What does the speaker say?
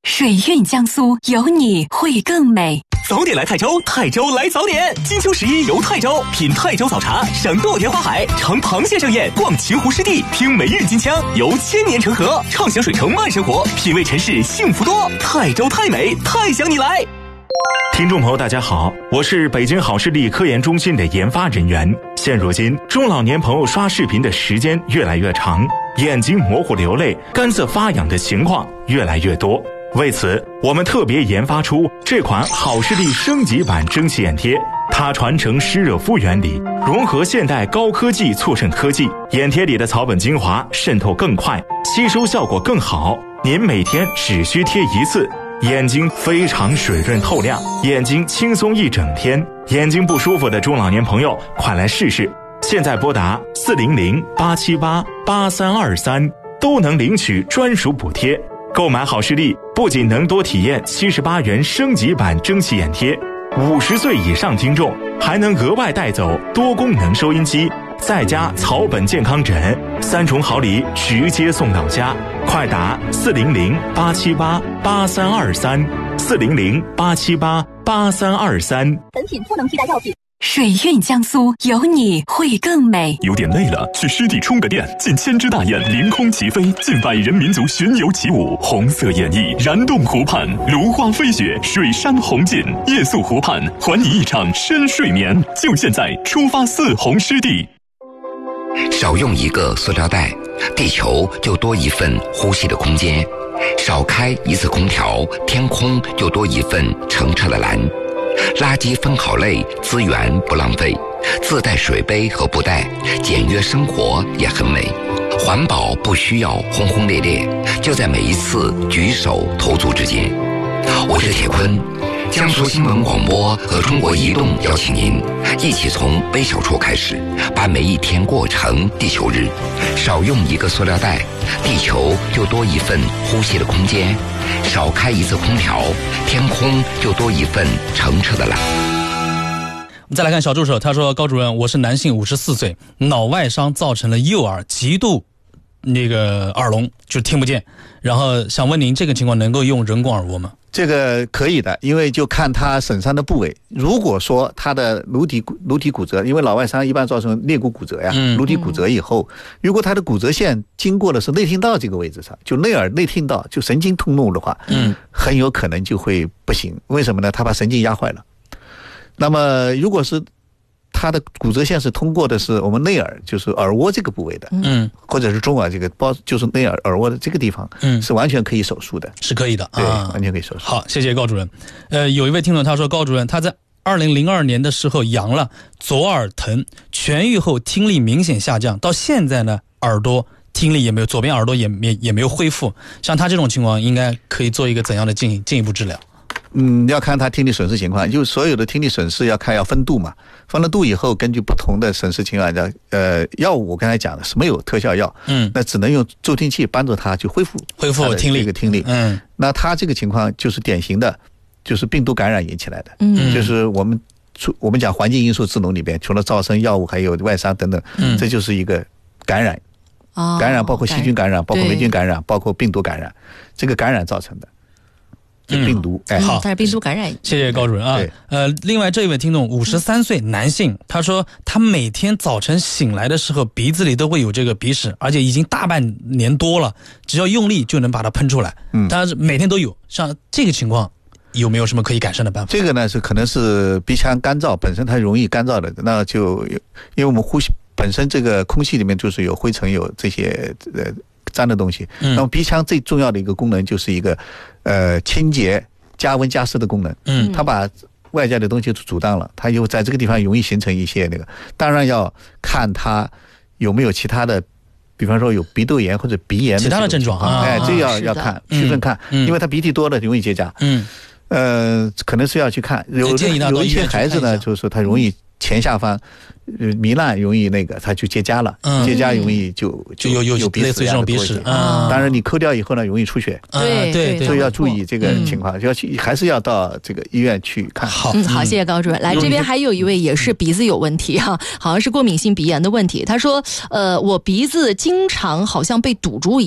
水韵江苏，有你会更美。 早点来泰州，泰州来早点。金秋11游泰州，品泰州早茶，赏朵田花海，尝螃蟹盛宴，逛秦湖湿地，听每日金枪，游千年成河，畅享水城慢生活，品味城市幸福多。泰州太美，太想你来。 听众朋友大家好，我是北京好视力科研中心的研发人员。现如今中老年朋友刷视频的时间越来越长，眼睛模糊流泪、干涩发痒的情况越来越多。为此，我们特别研发出这款好视力升级版蒸汽眼贴，它传承湿热敷原理，融合现代高科技促渗科技，眼贴里的草本精华渗透更快，吸收效果更好。您每天只需贴一次，眼睛非常水润透亮，眼睛轻松一整天。眼睛不舒服的中老年朋友，快来试试！现在拨打400-878-8323，都能领取专属补贴。购买好视力不仅能多体验78元升级版蒸汽眼贴，50岁以上听众还能额外带走多功能收音机，再加草本健康枕，3重好礼直接送到家。快打400-878-8323，400-878-8323。 本品不能替代药品。水韵江苏，有你会更美。 有点累了，去湿地充个电。近千只大雁凌空齐飞，近百人民族巡游起舞，红色演绎燃动湖畔，芦花飞雪，水山红尽，夜宿湖畔，还你一场深睡眠。就现在出发4红湿地。 少用一个塑料袋，地球就多一份呼吸的空间；少开一次空调，天空就多一份澄澈的蓝。垃圾分好类，资源不浪费，自带水杯和布袋，简约生活也很美。环保不需要轰轰烈烈，就在每一次举手投足之间。我是铁坤，江苏新闻广播和中国移动邀请您一起从微小处开始，把每一天过成地球日。少用一个塑料袋，地球就多一份呼吸的空间；少开一次空调，天空就多一份澄澈的蓝。 我们再来看小助手，他说：高主任，我是男性54岁，脑外伤造成了右耳极度耳聋，就听不见，然后想问您这个情况能够用人工耳蜗吗？ 这个可以的，因为就看他损伤的部位。如果说他的颅体骨折，因为脑外伤一般造成肋骨骨折呀，颅体骨折以后，如果他的骨折线经过的是内听道这个位置上，就内耳内听道，就神经通路的话，很有可能就会不行。为什么呢？他把神经压坏了。那么如果是它的骨折线是通过的是我们内耳，就是耳蜗这个部位的，或者是中耳这个就是内耳蜗的这个地方，是完全可以手术的， 是可以的， 对，完全可以手术。 好，谢谢高主任。有一位听众他说，高主任他在2002年的时候阳了，左耳疼，痊愈后听力明显下降，到现在呢耳朵听力也没有，左边耳朵也没有恢复。像他这种情况，应该可以做一个怎样的进一步治疗？ 要看他听力损失情况，就所有的听力损失要分度嘛，分了度以后，根据不同的损失情况药物我刚才讲的是没有特效药，那只能用助听器帮助他去恢复听力， 那他这个情况就是典型的，就是病毒感染引起来的，就是我们讲环境因素智能里边，除了噪声、药物还有外伤等等，这就是一个感染，包括细菌感染，包括霉菌感染，包括病毒感染，这个感染造成的。病毒， 好， 它是病毒感染。 谢谢高主任啊。另外这一位听众53岁男性，他说他每天早晨醒来的时候，鼻子里都会有这个鼻屎，而且已经大半年多了，只要用力就能把它喷出来。但是每天都有，像这个情况有没有什么可以改善的办法？ 这个呢可能是鼻腔干燥，本身它容易干燥的，那就因为我们呼吸本身这个空气里面就是有灰尘，有这些脏的东西，那么鼻腔最重要的一个功能就是一个清洁、加温加湿的功能。它把外界的东西阻挡了，它又在这个地方容易形成一些当然要看它有没有其他的，比方说有鼻窦炎或者鼻炎的其他的症状这要看区分看，因为它鼻涕多了容易结痂。可能是要去看，有一些孩子呢，就是说他容易前下方糜烂，容易他就结痂了，结痂容易就有鼻屎一样的东西。当然你抠掉以后呢，容易出血。 对， 所以要注意这个情况，还是要到这个医院去看。 好，谢谢高主任。来，这边还有一位也是鼻子有问题好像是过敏性鼻炎的问题。他说，我鼻子经常好像被堵住一样。